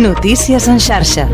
Notícies en xarxa.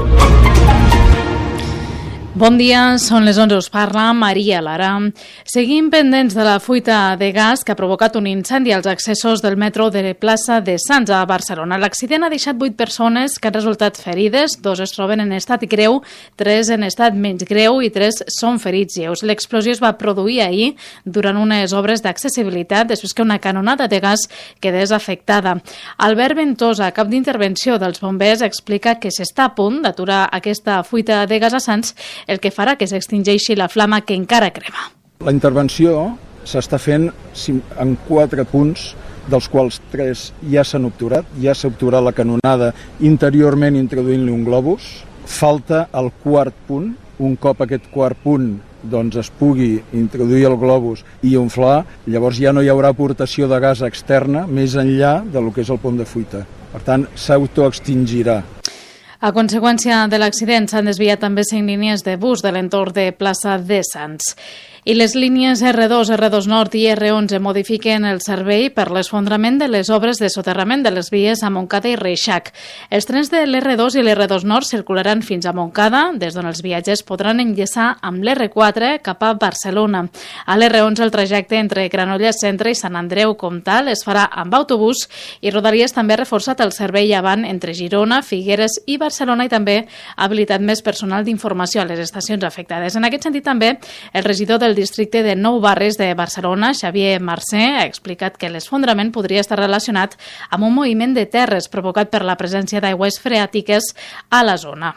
Bon dia, són les 11, us parla Maria Lara. Seguim pendents de la fuita de gas que ha provocat un incendi als accessos del metro de plaça de Sants a Barcelona. L'accident ha deixat 8 persones que han resultat ferides, 2 es troben en estat greu, 3 en estat menys greu i 3 són ferits lleus. L'explosió es va produir ahir durant unes obres d'accessibilitat després que una canonada de gas quedés afectada. Albert Ventosa, cap d'intervenció dels bombers, explica que s'està a punt d'aturar aquesta fuita de gas a Sants, el que farà que s'extingeixi la flama que encara crema. La intervenció s'està fent en 4 punts, dels quals 3 ja s'han obturat. Ja s'ha obturat la canonada interiorment introduint-li un globus. Falta el 4 punt. Un cop aquest 4 punt es pugui introduir el globus i inflar, llavors ja no hi haurà aportació de gas externa més enllà del que és el punt de fuita. Per tant, s'autoextingirà. A conseqüència de l'accident s'han desviat també 5 línies de bus de l'entorn de plaça de Sants. I les línies R2, R2 Nord i R11 modifiquen el servei per l'esfondrament de les obres de soterrament de les vies a Montcada i Reixac. Els trens de l'R2 i l'R2 Nord circularan fins a Montcada, des d'on els viatgers podran enllaçar amb l'R4 cap a Barcelona. A l'R11 el trajecte entre Granollers Centre i Sant Andreu Comtal es farà amb autobús i Rodalies també ha reforçat el servei avant entre Girona, Figueres i Barcelona i també ha habilitat més personal d'informació a les estacions afectades. En aquest sentit també el regidor del districte de Nou Barris de Barcelona, Xavier Marcé, ha explicat que l'esfondrament podria estar relacionat amb un moviment de terres provocat per la presència d'aigües freàtiques a la zona.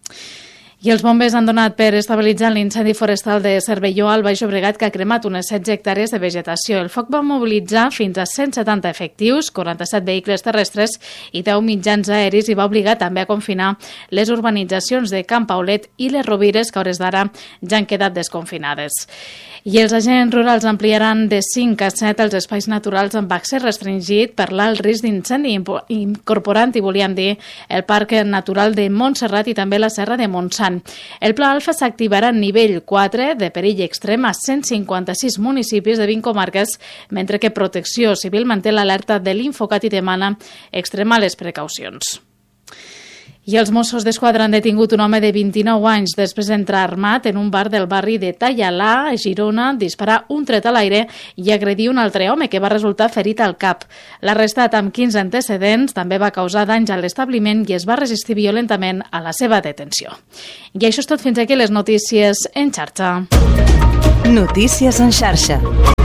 I els bombers han donat per estabilitzar l'incendi forestal de Cervelló al Baix Llobregat que ha cremat unes 16 hectàrees de vegetació. El foc va mobilitzar fins a 170 efectius, 47 vehicles terrestres i 10 mitjans aeris i va obligar també a confinar les urbanitzacions de Camp Paulet i les Rovires que a hores d'ara ja han quedat desconfinades. I els agents rurals ampliaran de 5 a 7 els espais naturals amb accés restringit per l'alt risc d'incendi, incorporant, i volíem dir, el Parc Natural de Montserrat i també la Serra de Montsant. El Pla Alfa s'activarà en nivell 4 de perill extrem a 156 municipis de 20 comarques, mentre que Protecció Civil manté l'alerta de l'Infocat i demana extremar les precaucions. I els Mossos d'Esquadra han detingut un home de 29 anys després d'entrar armat en un bar del barri de Tallalà, a Girona, disparar un tret a l'aire i agredir un altre home que va resultar ferit al cap. L'arrestat, amb 15 antecedents, també va causar danys a l'establiment i es va resistir violentament a la seva detenció. I això és tot, fins aquí les notícies en xarxa. Notícies en xarxa.